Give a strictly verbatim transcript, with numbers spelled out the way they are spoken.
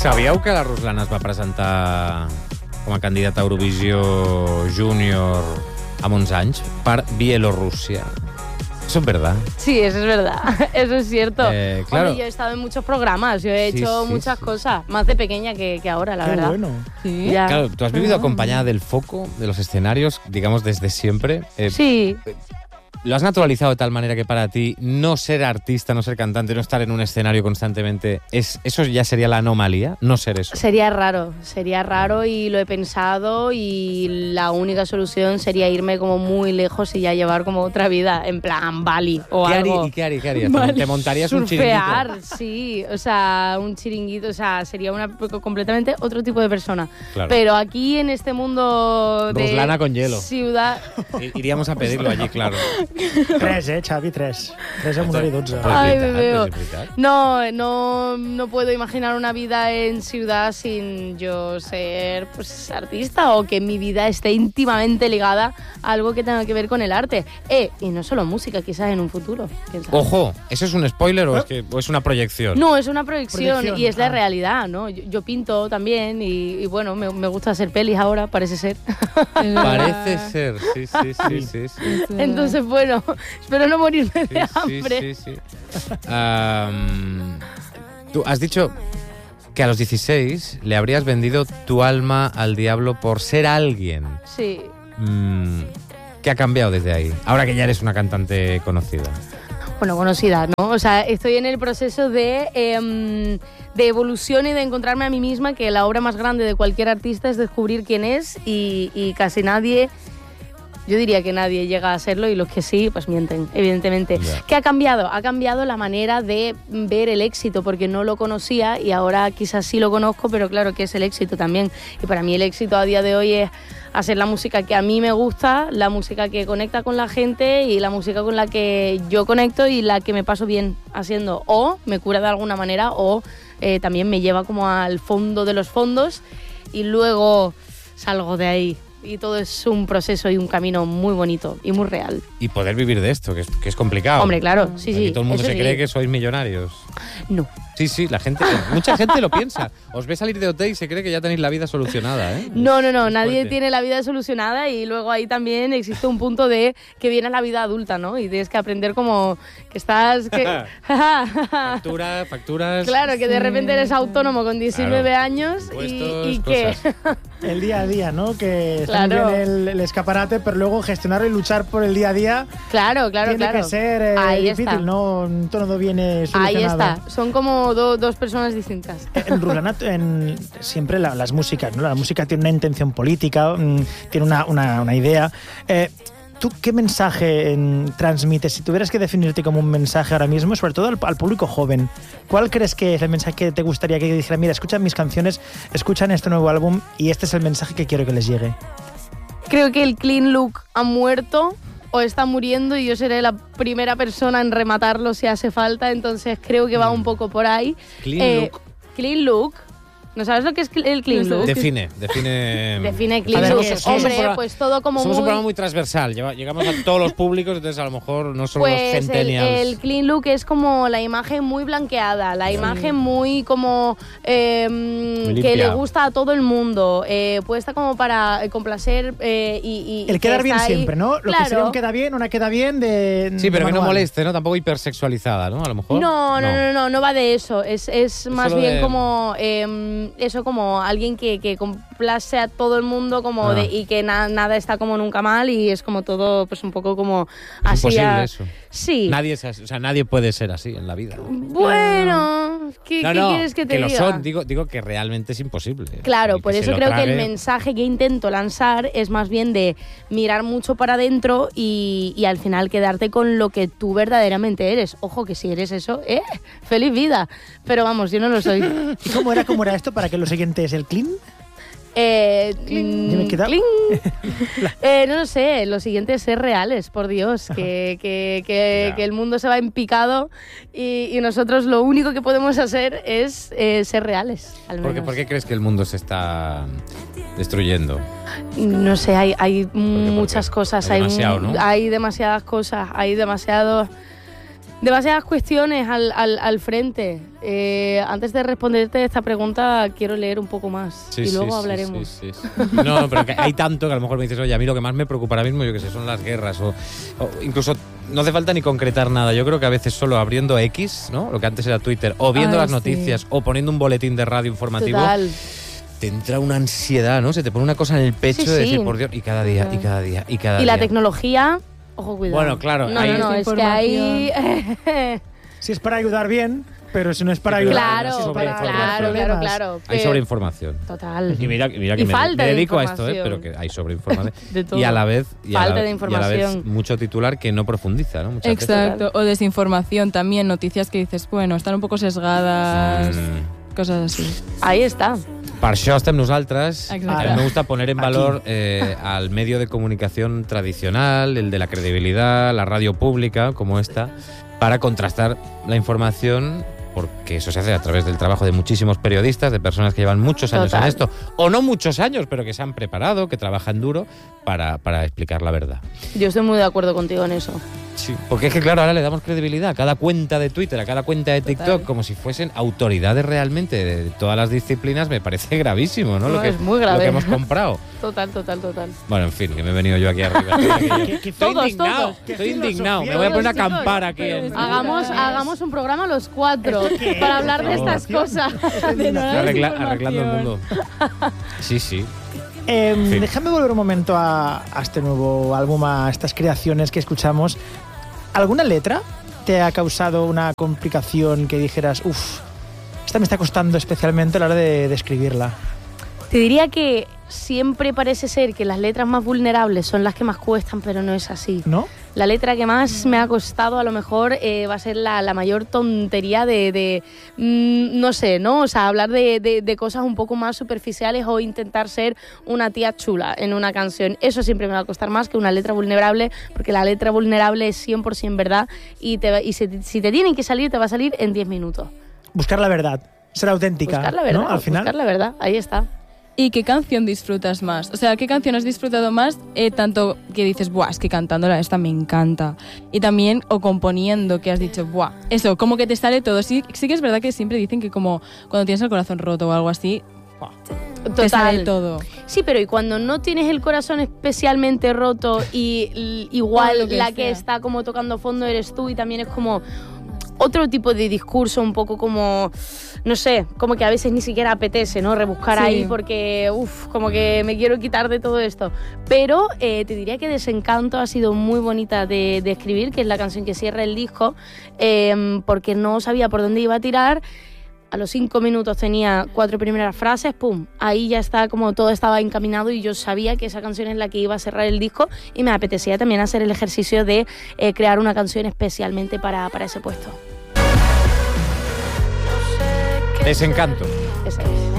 Sabíeu que la Ruslana es va presentar com a candidata a Eurovisió Júnior amb uns anys per Bielorússia? Eso es verdad. Sí, eso es verdad. Eso es cierto. Eh, claro. Hombre, yo he estado en muchos programas, yo he Sí, hecho sí, muchas sí. cosas, más de pequeña que, que ahora, la Qué verdad. bueno. Sí. Ya. Claro, tú has vivido acompañada del foco, de los escenarios, digamos, desde siempre. Eh, Sí. ¿Lo has naturalizado de tal manera que para ti no ser artista, no ser cantante, no estar en un escenario constantemente, es eso ya sería la anomalía? No ser eso. Sería raro, sería raro y lo he pensado y la única solución sería irme como muy lejos y ya llevar como otra vida, en plan Bali o ¿Qué algo. harías? ¿Y qué harías? ¿Qué harías? Bali. ¿Te montarías un Surfear, chiringuito? sí, o sea, un chiringuito, o sea, sería una completamente otro tipo de persona. Claro. Pero aquí en este mundo de Ruslana con hielo. ciudad... I- Iríamos a pedirlo allí, claro. Tres, eh, Xavi, tres. Tres amb una i dotze. Però és Ay, veritat, bebé. però és veritat. No, no, no puedo imaginar una vida en ciudad sin yo ser pues, artista o que mi vida esté íntimamente ligada a algo que tenga que ver con el arte. Eh, y no solo música, quizás en un futuro. quién sabe. Ojo, ¿eso es un spoiler o es, que, o es una proyección? No, es una proyección, Proyección, y es la ah. realidad, ¿no? Yo, yo pinto también y, y bueno, me, me gusta hacer pelis ahora, parece ser. Parece ser, sí, sí, sí, sí. sí. Entonces, bueno, espero no morirme Sí, de sí, hambre. sí, sí. Am, tú has dicho que a los dieciséis le habrías vendido tu alma al diablo por ser alguien. Sí. Mm, ¿Qué ha cambiado desde ahí? Ahora que ya eres una cantante conocida. Bueno, conocida, ¿no? O sea, estoy en el proceso de, eh, de evolución y de encontrarme a mí misma, que la obra más grande de cualquier artista es descubrir quién es y, y casi nadie, yo diría que nadie llega a serlo y los que sí, pues mienten, evidentemente. Ya. ¿Qué ha cambiado? Ha cambiado la manera de ver el éxito, porque no lo conocía y ahora quizás sí lo conozco, pero claro que es el éxito también. Y para mí el éxito a día de hoy es hacer la música que a mí me gusta, la música que conecta con la gente y la música con la que yo conecto y la que me paso bien haciendo. O me cura de alguna manera o eh, también me lleva como al fondo de los fondos y luego salgo de ahí. Y todo es un proceso y un camino muy bonito y muy real. Y poder vivir de esto, que es, que es complicado. Hombre, claro, sí, Aquí sí. todo el mundo eso se sí. cree que sois millonarios. No. Sí, sí, la gente, mucha gente lo piensa. Os ve salir de O T y se cree que ya tenéis la vida solucionada, ¿eh? No, no, no, Es nadie fuerte. tiene la vida solucionada y luego ahí también existe un punto de que viene la vida adulta, ¿no? Y tienes que aprender como que estás... Que... Factura, facturas... Claro, que de repente eres autónomo con diecinueve Claro. años y, Impuestos, y que... cosas. El día a día, ¿no? Que está Claro. muy bien el, el escaparate, pero luego gestionarlo y luchar por el día a día Claro, claro, tiene claro. que ser eh, Ahí difícil, está. no todo viene solucionado. Ahí está, son como do- dos personas distintas. En Ruslana, en, siempre la- las músicas, ¿no? La música tiene una intención política, mm, tiene una, una, una idea. Eh, ¿Tú qué mensaje en, transmites? Si tuvieras que definirte como un mensaje ahora mismo, sobre todo al, al público joven, ¿cuál crees que es el mensaje que te gustaría que dijera, mira, escuchan mis canciones, escuchan este nuevo álbum y este es el mensaje que quiero que les llegue? Creo que el clean look ha muerto o está muriendo y yo seré la primera persona en rematarlo si hace falta, entonces creo que va un poco por ahí. Clean Eh, look. Clean look. ¿No sabes lo que es cl- el clean No look? sé. Define, define... Define A clean ver, look. ¿qué es? Somos un Hombre, programa- pues todo como Somos un muy... programa muy transversal, lleva- llegamos a todos los públicos, entonces a lo mejor no solo los Pues el, centennials. el clean look es como la imagen muy blanqueada, la imagen muy como eh, que limpia. le gusta a todo el mundo, eh, puesta como para eh, complacer eh, y, y El que quedar bien está ahí. siempre, ¿no? Lo Claro. que sería un queda bien, una queda bien de... Sí, pero de que no manual. moleste, ¿no? Tampoco hipersexualizada, ¿no? A lo mejor. No, no, no, no, no va de eso. Es, es más solo bien de- como eh, eso, como alguien que, que complace a todo el mundo, como Ah. de, y que na- nada está como nunca mal y es como todo, pues un poco como Es así. imposible a- eso. Sí. Nadie es así, o sea, nadie puede ser así en la vida. Bueno, ¿qué, no, qué no, quieres que te lo diga? son, digo, digo que realmente es imposible. Claro, El por se eso lo creo que el trague- mensaje que intento lanzar es más bien de mirar mucho para adentro y, y al final quedarte con lo que tú verdaderamente eres. Ojo, que si eres eso, ¡eh! ¡Feliz vida! Pero vamos, yo no lo soy. ¿Y cómo era, cómo era esto para que lo siguiente es el clean? Eh, Cling. Ya me he quedado. cling. Eh, no lo sé, lo siguiente es ser reales, por Dios, que, que, que, Ya. que el mundo se va en picado y, y nosotros lo único que podemos hacer es eh, ser reales, al ¿Por qué, menos. por qué crees que el mundo se está destruyendo? No sé, hay, hay qué? muchas cosas, Hay hay, demasiado, ¿no? hay demasiadas cosas, hay demasiado... Demasiadas cuestiones al, al, al frente. Eh, antes de responderte esta pregunta, quiero leer un poco más Sí, y sí, luego sí, hablaremos. sí, sí, sí. No, pero que hay tanto que a lo mejor me dices, oye, a mí lo que más me preocupa ahora mismo, yo que sé, son las guerras o, o incluso no hace falta ni concretar nada. Yo creo que a veces solo abriendo X, ¿no? Lo que antes era Twitter, o viendo Ay, las sí. noticias o poniendo un boletín de radio informativo, Total. te entra una ansiedad, ¿no? Se te pone una cosa en el pecho Sí, de sí. decir, por Dios, y cada día, y cada día, y cada Y día. la tecnología, ojo, cuidado. Bueno, claro, No, ahí- no, no, es que ahí... Si es para ayudar bien, pero si no es para Sí, pero ayudar... hay claro, sobre- claro, sobre- claro, claro, claro. Hay Que- sobreinformación. Total. Y mira, mira que Y me, falta me de dedico a esto, ¿eh? información. Pero que hay sobreinformación. De todo. Y a la vez, y a Falta la, de y a la vez información. mucho titular que no profundiza, ¿no? Muchas Exacto, o desinformación también, noticias que dices, bueno, están un poco sesgadas, veces. Mm. cosas así. Ahí está. Per això estem nosaltres. Exacte. A mí me gusta poner en Aquí. valor eh, al medio de comunicación tradicional, el de la credibilidad, la radio pública como esta, para contrastar la información, porque eso se hace a través del trabajo de muchísimos periodistas, de personas que llevan muchos años Total. en esto, o no muchos años, pero que se han preparado, que trabajan duro para, para explicar la verdad. Yo estoy muy de acuerdo contigo en eso. Sí, porque es que claro, ahora le damos credibilidad a cada cuenta de Twitter, a cada cuenta de TikTok, Total. como si fuesen autoridades realmente de todas las disciplinas. Me parece gravísimo, ¿no? No, lo, que, es muy lo grave. que hemos comprado. Total, total, total. Bueno, en fin, que me he venido yo aquí arriba. ¿Qué- qué- Estoy Todos, indignado, todos. Qué estoy filosofía, indignado. Me voy a poner a chicos, acampar aquí. pero En, es- Hagamos, Ay. hagamos un programa los cuatro ¿Esto qué es? para hablar de ¿Esta estas cosas. De no dar arregla- información. arreglando el mundo. Sí, sí. Eh, Sí. Déjame volver un momento a, a este nuevo álbum, a estas creaciones que escuchamos. ¿Alguna letra te ha causado una complicación que dijeras, uff, esta me está costando especialmente a la hora de, de escribirla? Te diría que siempre parece ser que las letras más vulnerables son las que más cuestan, pero no es así. ¿No? La letra que más me ha costado a lo mejor eh, va a ser la, la mayor tontería de, de mm, no sé, ¿no? O sea, hablar de, de, de cosas un poco más superficiales o intentar ser una tía chula en una canción. Eso siempre me va a costar más que una letra vulnerable, porque la letra vulnerable es cien por ciento verdad y, te, y si, si te tienen que salir, te va a salir en diez minutos. Buscar la verdad, ser auténtica. Buscar la verdad, ¿no? Al final. buscar la verdad, ahí está. ¿Y qué canción disfrutas más? O sea, ¿qué canción has disfrutado más? Eh, tanto que dices, buah, es que cantándola esta me encanta. Y también, o componiendo, que has dicho, buah, eso, como que te sale todo. Sí, sí que es verdad que siempre dicen que como cuando tienes el corazón roto o algo así, buah, te sale todo. Sí, pero y cuando no tienes el corazón especialmente roto y l- O igual lo que la sea. que está como tocando fondo eres tú y también es como otro tipo de discurso un poco como, no sé, como que a veces ni siquiera apetece, ¿no? Rebuscar Sí. ahí porque, uff, como que me quiero quitar de todo esto. Pero eh, te diría que Desencanto ha sido muy bonita de, de escribir, que es la canción que cierra el disco, eh, porque no sabía por dónde iba a tirar. A los cinco minutos tenía cuatro primeras frases, pum, ahí ya está, como todo estaba encaminado y yo sabía que esa canción es la que iba a cerrar el disco y me apetecía también hacer el ejercicio de eh, crear una canción especialmente para, para ese puesto. Desencanto. Esa es.